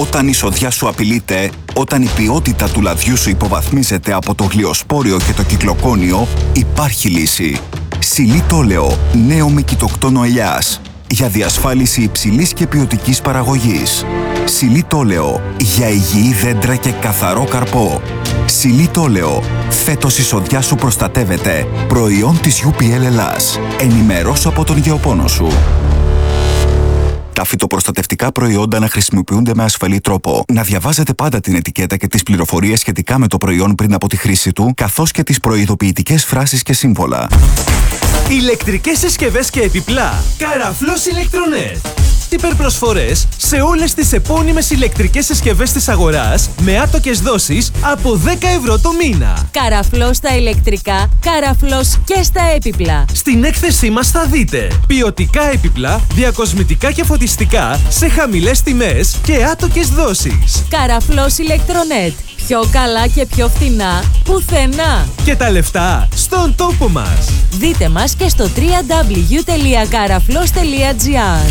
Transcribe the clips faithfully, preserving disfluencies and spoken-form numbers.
Όταν η σοδιά σου απειλείται, όταν η ποιότητα του λαδιού σου υποβαθμίζεται από το γλιοσπόριο και το κυκλοκόνιο, υπάρχει λύση. Xylitoleo, νέο με κοιτοκτόνο ελιάς, για διασφάλιση υψηλής και ποιοτικής παραγωγής. Xylitoleo, για υγιή δέντρα και καθαρό καρπό. Xylitoleo, φέτος η σοδιά σου προστατεύεται. Προϊόν της γιου πι ελ Ελλάς. Ενημερώσου από τον γεωπόνο σου. Τα φυτοπροστατευτικά προϊόντα να χρησιμοποιούνται με ασφαλή τρόπο. Να διαβάζετε πάντα την ετικέτα και τις πληροφορίες σχετικά με το προϊόν πριν από τη χρήση του, καθώς και τις προειδοποιητικές φράσεις και σύμβολα. Ηλεκτρικές συσκευές και επιπλά. Καραφλός Ηλεκτρονέτ. Υπερπροσφορές σε όλες τις επώνυμες ηλεκτρικές συσκευές της αγοράς με άτοκες δόσεις από δέκα ευρώ το μήνα. Καραφλός στα ηλεκτρικά, καραφλός και στα έπιπλα. Στην έκθεσή μας θα δείτε ποιοτικά έπιπλα, διακοσμητικά και φωτιστικά σε χαμηλές τιμές και άτοκες δόσεις. Καραφλός Ηλεκτρονέτ. Πιο καλά και πιο φθηνά πουθενά. Και τα λεφτά στον τόπο μας. Δείτε μας και στο double-u double-u double-u τελεία καραφλός τελεία τζι άρ.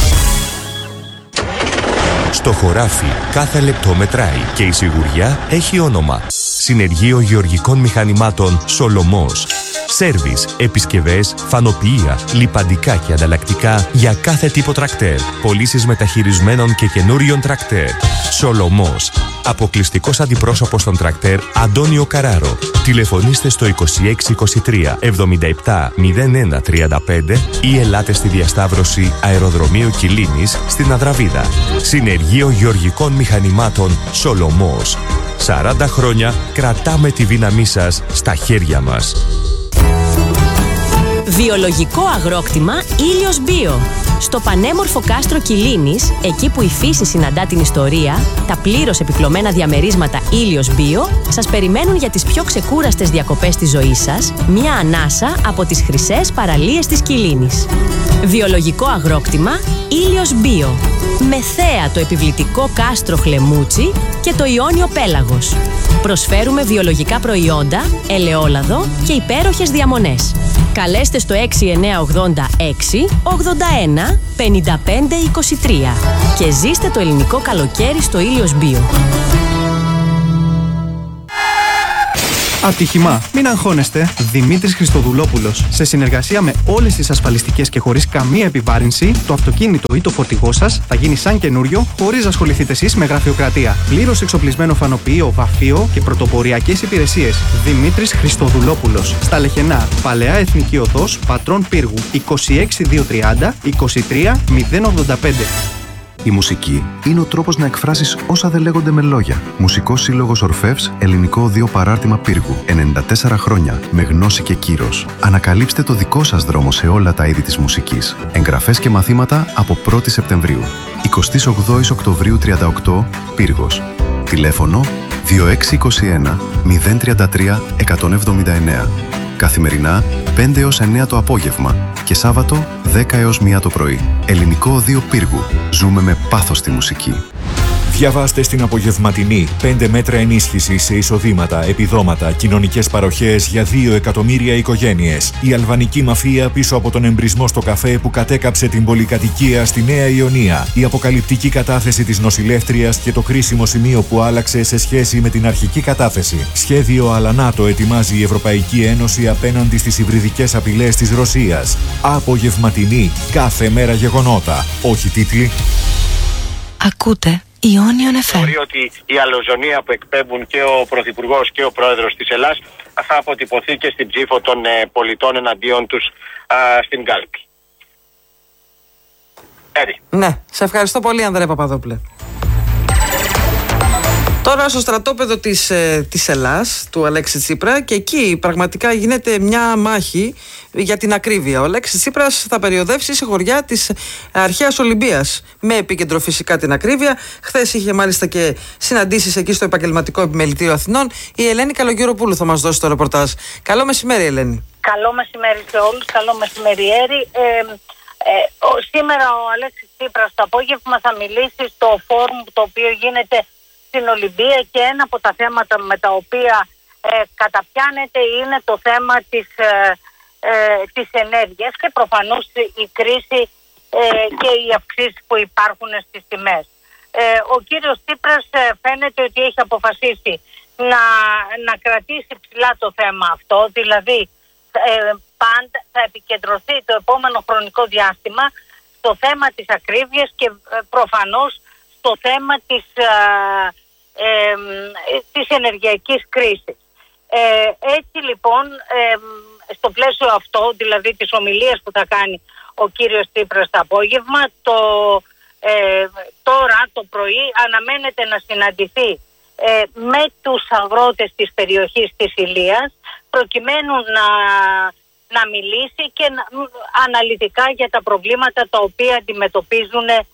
Στο χωράφι κάθε λεπτό μετράει και η σιγουριά έχει όνομα. Συνεργείο Γεωργικών Μηχανημάτων Σολομός. Σέρβις, επισκευές, φανοποιεία, λιπαντικά και ανταλλακτικά για κάθε τύπο τρακτέρ. Πωλήσεις μεταχειρισμένων και καινούριων τρακτέρ. Σολομός. Αποκλειστικός αντιπρόσωπος των τρακτέρ Αντώνιο Καράρο. Τηλεφωνήστε στο είκοσι έξι είκοσι τρία εβδομήντα επτά μηδέν ένα τριάντα πέντε ή ελάτε στη διασταύρωση Αεροδρομίου Κιλίνης στην Αδραβίδα. Συνεργείο Γεωργικών Μηχανημάτων Σολομός. σαράντα χρόνια κρατάμε τη δύναμή σας στα χέρια μας. Βιολογικό αγρόκτημα Ήλιος Bio. Στο πανέμορφο κάστρο Κιλίνης, εκεί που η φύση συναντά την ιστορία, τα πλήρως επιπλωμένα διαμερίσματα Ήλιος Bio σας περιμένουν για τις πιο ξεκούραστες διακοπές της ζωής σας, μια ανάσα από τις χρυσές παραλίες της Κιλίνης. Βιολογικό αγρόκτημα Ήλιος Bio. Με θέα το επιβλητικό κάστρο Χλεμούτσι και το Ιόνιο Πέλαγος. Προσφέρουμε βιολογικά προϊόντα, ελαιόλαδο και υπέροχες διαμονές. Καλέστε στο έξι εννιά ογδόντα έξι ογδόντα ένα πενήντα πέντε είκοσι τρία και ζήστε το ελληνικό καλοκαίρι στο Ήλιος Bio. Ατύχημα. Μην αγχώνεστε. Δημήτρης Χριστοδουλόπουλος. Σε συνεργασία με όλες τις ασφαλιστικές και χωρίς καμία επιβάρυνση, το αυτοκίνητο ή το φορτηγό σας θα γίνει σαν καινούριο, χωρίς να ασχοληθείτε εσείς με γραφειοκρατία. Πλήρως εξοπλισμένο φανοποιείο, βαφείο και πρωτοποριακές υπηρεσίες. Δημήτρης Χριστοδουλόπουλος. Στα Λεχενά, Παλαιά Εθνική Οδός, Πατρών Πύργου, είκοσι έξι χιλιάδες διακόσια τριάντα είκοσι τρία μηδέν ογδόντα πέντε. Η μουσική είναι ο τρόπος να εκφράσεις όσα δεν λέγονται με λόγια. Μουσικός Σύλλογος Ορφεύς, Ελληνικό Οδείο Παράρτημα Πύργου. ενενήντα τέσσερα χρόνια με γνώση και κύρος. Ανακαλύψτε το δικό σας δρόμο σε όλα τα είδη της μουσικής. Εγγραφές και μαθήματα από πρώτη Σεπτεμβρίου. εικοστή ογδόη Οκτωβρίου τριάντα οκτώ, Πύργος. Τηλέφωνο δύο έξι είκοσι ένα μηδέν τριάντα τρία εκατόν εβδομήντα εννέα. Καθημερινά πέντε έως εννέα το απόγευμα και Σάββατο δέκα έως μία το πρωί. Ελληνικό Οδείο Πύργου. Ζούμε με πάθος τη μουσική. Διαβάστε στην απογευματινή πέντε μέτρα ενίσχυση σε εισοδήματα, επιδόματα, κοινωνικές παροχές για δύο εκατομμύρια οικογένειες. Η αλβανική μαφία πίσω από τον εμπρισμό στο καφέ που κατέκαψε την πολυκατοικία στη Νέα Ιωνία. Η αποκαλυπτική κατάθεση της νοσηλεύτριας και το κρίσιμο σημείο που άλλαξε σε σχέση με την αρχική κατάθεση. Σχέδιο Αλανάτο ετοιμάζει η Ευρωπαϊκή Ένωση απέναντι στις υβριδικές απειλές της Ρωσίας. Απογευματινή, κάθε μέρα γεγονότα. Όχι τίτλοι. Ακούτε Ιόνιον εφ εμ. Θεωρεί ότι η αλοζονία που εκπέμπουν και ο Πρωθυπουργός και ο Πρόεδρος της Ελλάς θα αποτυπωθεί και στην ψήφο των ε, πολιτών εναντίον τους α, στην κάλπη. Έτσι. Ναι, σε ευχαριστώ πολύ Ανδρέα Παπαδόπουλε. Τώρα στο στρατόπεδο της, ε, της Ελλάς, του Αλέξη Τσίπρα, και εκεί πραγματικά γίνεται μια μάχη για την ακρίβεια. Ο Αλέξης Τσίπρας θα περιοδεύσει σε χωριά της αρχαίας Ολυμπίας, με επίκεντρο φυσικά την ακρίβεια. Χθες είχε μάλιστα και συναντήσεις εκεί στο Επαγγελματικό Επιμελητήριο Αθηνών. Η Ελένη Καλογεροπούλου θα μας δώσει το ρεπορτάζ. Καλό μεσημέρι, Ελένη. Καλό μεσημέρι σε όλους, καλό μεσημεριέρι. Ε, ε, ο, σήμερα ο Αλέξης Τσίπρας το απόγευμα θα μιλήσει στο φόρουμ το οποίο γίνεται στην Ολυμπία, και ένα από τα θέματα με τα οποία ε, καταπιάνεται είναι το θέμα της, ε, ε, της ενέργειας και προφανώς η κρίση ε, και οι αυξήσεις που υπάρχουν στις τιμές. Ε, ο κύριος Τσίπρας ε, φαίνεται ότι έχει αποφασίσει να, να κρατήσει ψηλά το θέμα αυτό, δηλαδή ε, πάντα θα επικεντρωθεί το επόμενο χρονικό διάστημα στο θέμα της ακρίβειας και ε, προφανώς στο θέμα της, ε, ε, της ενεργειακής κρίσης. Ε, έτσι λοιπόν, ε, στο πλαίσιο αυτό, δηλαδή της ομιλίας που θα κάνει ο κύριος Τσίπρας το απόγευμα, το, ε, τώρα το πρωί αναμένεται να συναντηθεί ε, με τους αγρότες της περιοχής της Ηλίας, προκειμένου να, να μιλήσει και να, αναλυτικά για τα προβλήματα τα οποία αντιμετωπίζουν ε,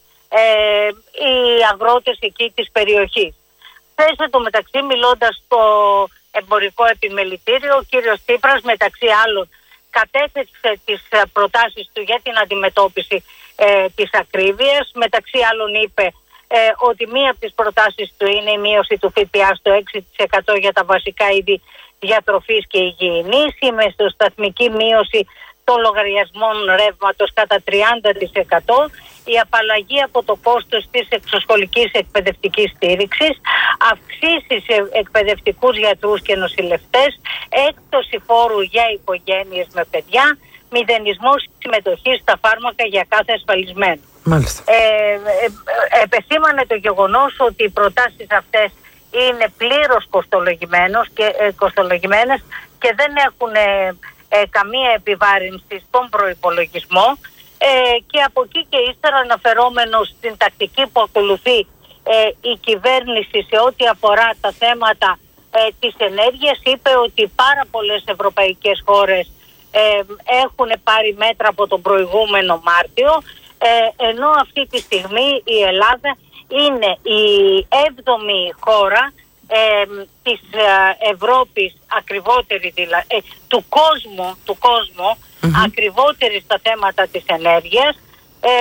οι αγρότες εκεί της περιοχής. Θέσε το μεταξύ, μιλώντας στο εμπορικό επιμελητήριο, ο κύριος Τσίπρας μεταξύ άλλων κατέθεσε τις προτάσεις του για την αντιμετώπιση ε, της ακρίβειας. Μεταξύ άλλων είπε ε, ότι μία από τις προτάσεις του είναι η μείωση του ΦΠΑ στο έξι τοις εκατό για τα βασικά είδη διατροφής και υγιεινής, η μεσοσταθμική μείωση των λογαριασμών ρεύματος κατά τριάντα τοις εκατό, η απαλλαγή από το κόστος της εξωσχολικής εκπαιδευτικής στήριξης, αυξήσεις σε εκπαιδευτικούς γιατρούς και νοσηλευτές, έκπτωση φόρου για οικογένειες με παιδιά, μηδενισμός συμμετοχής στα φάρμακα για κάθε ασφαλισμένο. Μάλιστα. Ε, ε, επεσήμανε το γεγονός ότι οι προτάσεις αυτές είναι πλήρως κοστολογημένες και, ε, κοστολογημένες και δεν έχουν ε, ε, καμία επιβάρυνση στον προϋπολογισμό. Ε, και από εκεί και ύστερα, αναφερόμενος στην τακτική που ακολουθεί ε, η κυβέρνηση σε ό,τι αφορά τα θέματα ε, της ενέργειας, είπε ότι πάρα πολλές ευρωπαϊκές χώρες ε, έχουν πάρει μέτρα από τον προηγούμενο Μάρτιο, ε, ενώ αυτή τη στιγμή η Ελλάδα είναι η έβδομη χώρα ε, της ε, Ευρώπης, ακριβότερη δηλαδή, ε, του κόσμου, του κόσμου Mm-hmm. ακριβότερη στα θέματα της ενέργειας, ε,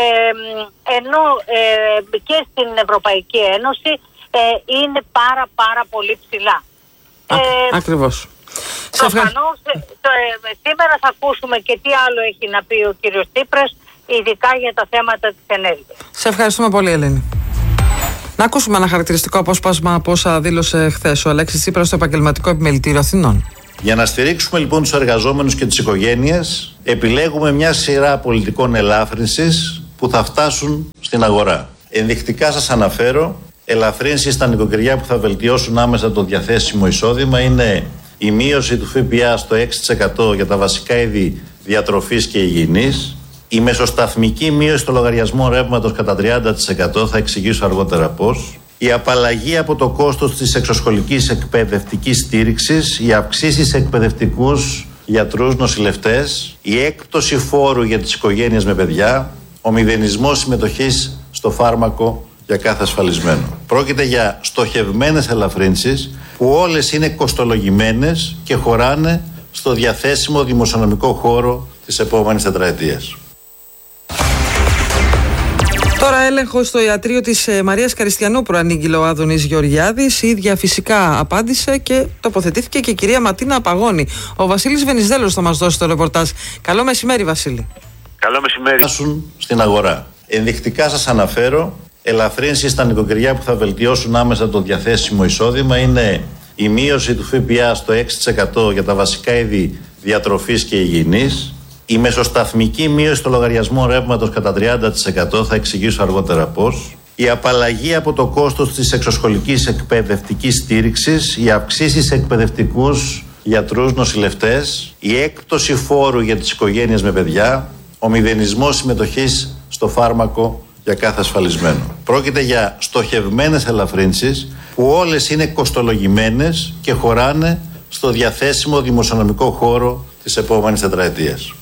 ενώ ε, και στην Ευρωπαϊκή Ένωση ε, είναι πάρα πάρα πολύ ψηλά. Α, ε, ακριβώς. Προφανώς ε, ε, σήμερα θα ακούσουμε και τι άλλο έχει να πει ο κύριος Τσίπρας, ειδικά για τα θέματα της ενέργειας. Σε ευχαριστούμε πολύ, Ελένη. Να ακούσουμε ένα χαρακτηριστικό απόσπασμα από όσα δήλωσε χθες ο Αλέξης Τσίπρας στο Επαγγελματικό Επιμελητήριο Αθηνών. Για να στηρίξουμε λοιπόν τους εργαζόμενους και τις οικογένειες, επιλέγουμε μια σειρά πολιτικών ελάφρυνσης που θα φτάσουν στην αγορά. Ενδεικτικά σας αναφέρω, ελαφρύνσεις στα νοικοκυριά που θα βελτιώσουν άμεσα το διαθέσιμο εισόδημα είναι η μείωση του ΦΠΑ στο έξι τοις εκατό για τα βασικά είδη διατροφής και υγιεινής, η μεσοσταθμική μείωση των λογαριασμών ρεύματος κατά τριάντα τοις εκατό, θα εξηγήσω αργότερα πώς, η απαλλαγή από το κόστος της εξωσχολικής εκπαιδευτικής στήριξης, οι αυξήσεις σε εκπαιδευτικούς γιατρούς, νοσηλευτές, η έκπτωση φόρου για τις οικογένειες με παιδιά, ο μηδενισμός συμμετοχής στο φάρμακο για κάθε ασφαλισμένο. Πρόκειται για στοχευμένες ελαφρύνσεις που όλες είναι κοστολογημένες και χωράνε στο διαθέσιμο δημοσιονομικό χώρο της επόμενης τετραετίας. Τώρα έλεγχο στο ιατρείο της Μαρίας Καριστιανού προανήγγειλε ο Άδωνης Γεωργιάδης. Η ίδια φυσικά απάντησε και τοποθετήθηκε και η κυρία Ματίνα Απαγώνη. Ο Βασίλης Βενιζέλος θα μας δώσει το ρεπορτάζ. Καλό μεσημέρι, Βασίλη. Καλό μεσημέρι. Στην αγορά. Ενδεικτικά σας αναφέρω, ελαφρύνσεις στα νοικοκυριά που θα βελτιώσουν άμεσα το διαθέσιμο εισόδημα είναι η μείωση του ΦΠΑ στο έξι τοις εκατό για τα βασικά είδη διατροφής και υγιεινής, η μεσοσταθμική μείωση των λογαριασμών ρεύματος κατά τριάντα τοις εκατό, θα εξηγήσω αργότερα πώς, η απαλλαγή από το κόστος της εξωσχολικής εκπαιδευτικής στήριξης, οι αυξήσεις σε εκπαιδευτικούς γιατρούς, νοσηλευτές, η έκπτωση φόρου για τις οικογένειες με παιδιά, ο μηδενισμός συμμετοχής στο φάρμακο για κάθε ασφαλισμένο. Πρόκειται για στοχευμένες ελαφρύνσεις που όλες είναι κοστολογημένες και χωράνε στο διαθέσιμο δημοσιονομικό χώρο της επόμενης τετραετίας.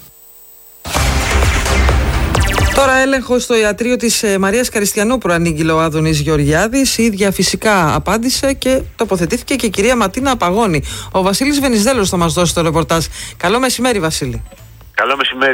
Τώρα έλεγχο στο ιατρείο της Μαρίας Καριστιανού προανήγγειλε ο Άδωνης Γεωργιάδης. Η ίδια φυσικά απάντησε και τοποθετήθηκε και η κυρία Ματίνα Απαγώνη. Ο Βασίλης Βενιζέλος θα μας δώσει το ρεπορτάζ. Καλό μεσημέρι, Βασίλη. Καλό μεσημέρι.